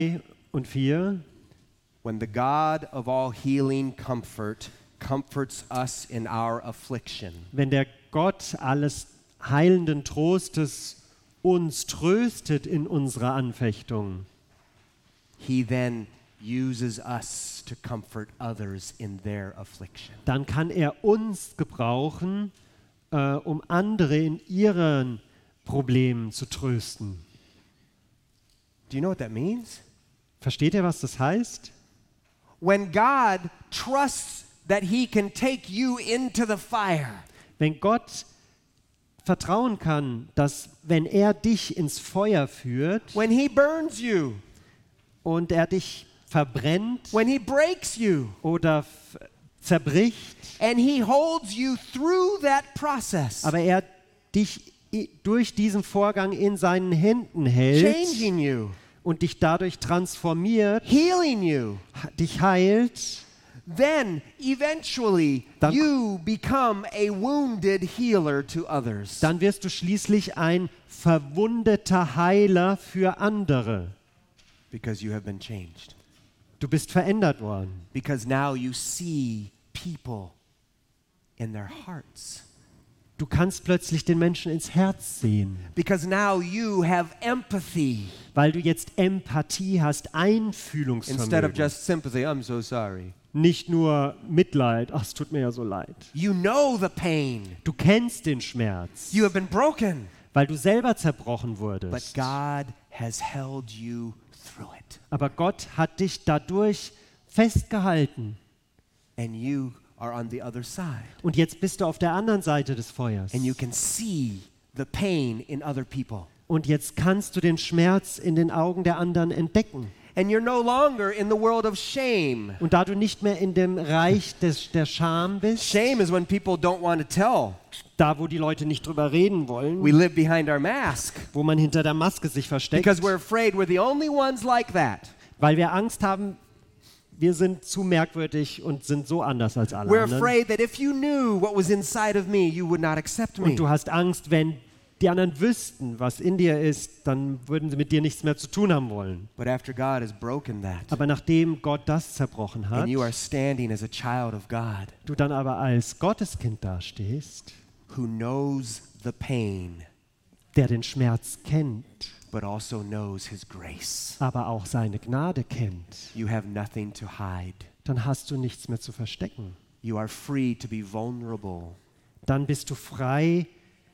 und 4. When the God of all healing comfort comforts us in our affliction, Wenn der Gott alles heilenden Trostes uns tröstet in unserer Anfechtung, he then uses us to comfort others in their affliction. dann kann er uns gebrauchen, um andere in ihren Problemen zu trösten. Do you know what that means? Versteht ihr, was das heißt? When God trusts that he can take you into the fire, Wenn Gott vertrauen kann, dass wenn er dich ins Feuer führt when he burns you, und er dich verbrennt when he breaks you, oder zerbricht, and he holds you through that process, aber er dich durch diesen Vorgang in seinen Händen hält changing you, und dich dadurch transformiert, healing you, dich heilt, then eventually Dann- you become a wounded healer to others. dann wirst du schließlich ein verwundeter Heiler für andere. Because you have been changed. Du bist verändert worden. Because now you see people in their hearts. Du kannst plötzlich den Menschen ins Herz sehen, Because now you have empathy weil du jetzt Empathie hast, instead of Einfühlungsvermögen. just sympathy. I'm so sorry. Nicht nur Mitleid, ach, es tut mir ja so leid. You know the pain. Du kennst den Schmerz, You have been broken. weil du selber zerbrochen But wurdest. God has held you through it. Aber Gott hat dich dadurch festgehalten. And you are on the other side. Und jetzt bist du auf der anderen Seite des Feuers. And you can see the pain in other people. Und jetzt kannst du den Schmerz in den Augen der anderen entdecken. And you're no longer in the world of shame. Und da du nicht mehr in dem Reich der Scham bist, Shame is when people don't want to tell. da wo die Leute nicht drüber reden wollen, We live behind our mask wo man hinter der Maske sich versteckt, because we're afraid we're the only ones like that. weil wir Angst haben, wir sind zu merkwürdig und sind so anders als alle We're anderen. afraid that if you knew what was inside of me, you would not accept me. Und du hast Angst, wenn die anderen wüssten, was in dir ist, dann würden sie mit dir nichts mehr zu tun haben wollen. But after God has broken that, Aber nachdem Gott das zerbrochen hat, and you are standing as a child of God du dann aber als Gotteskind dastehst, who knows the pain, der den Schmerz kennt, but also knows his grace, aber auch seine Gnade kennt, you have nothing to hide. dann hast du nichts mehr zu verstecken. You are free to be vulnerable, Dann bist du frei,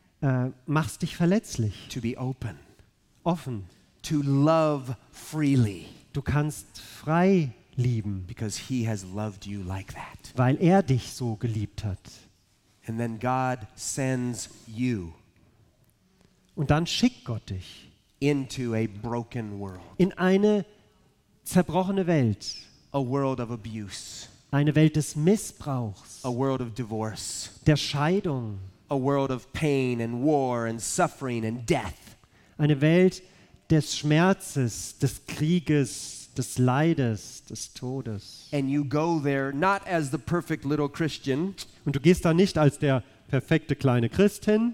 machst dich verletzlich, to be open, offen. to love freely, Du kannst frei lieben, because he has loved you like that. weil er dich so geliebt hat. And then God sends you Und dann schickt Gott dich into a broken world, in eine zerbrochene Welt, a world of abuse, eine Welt des Missbrauchs, a world of divorce, der Scheidung, a world of pain and war and suffering and death. eine Welt des Schmerzes, des Krieges, des Leides, des Todes. And you go there not as the perfect little Christian, Und du gehst da nicht als der perfekte kleine Christ hin,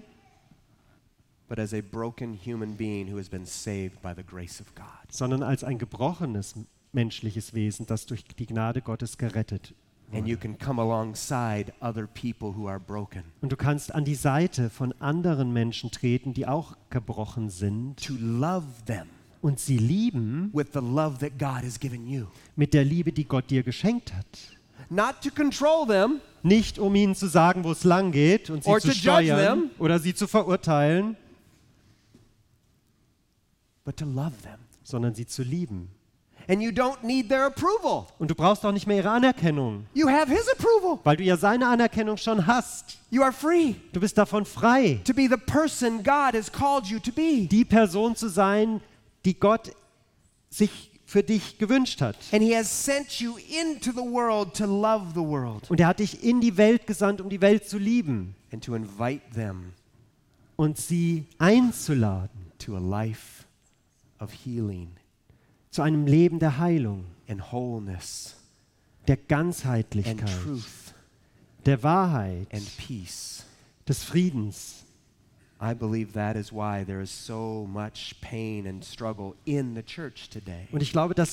but as a broken human being who has been saved by the grace of God. sondern als ein gebrochenes menschliches Wesen, das durch die Gnade Gottes gerettet And you can come alongside other people who are broken Und du kannst an die Seite von anderen Menschen treten, die auch gebrochen sind to love them und sie lieben with the love that God has given you. mit der Liebe, die Gott dir geschenkt hat. Not to control them, Nicht um ihnen zu sagen, wo es lang geht und sie Or zu to judge steuern them. oder sie zu verurteilen, but to love them. sondern sie zu lieben. And you don't need their approval. Und du brauchst auch nicht mehr ihre Anerkennung, You have his approval. weil du ja seine Anerkennung schon hast. You are free Du bist davon frei, to be the person God has called you to be. die Person zu sein, die Gott sich für dich gewünscht hat. And he has sent you into the world to love the world Und er hat dich in die Welt gesandt, um die Welt zu lieben and to invite them und sie einzuladen to a life of healing zu einem Leben der Heilung, and wholeness der and Ganzheitlichkeit, truth der Wahrheit, and peace. des Friedens. I believe that is why there is so much pain and struggle in the church today. Und ich glaube, dass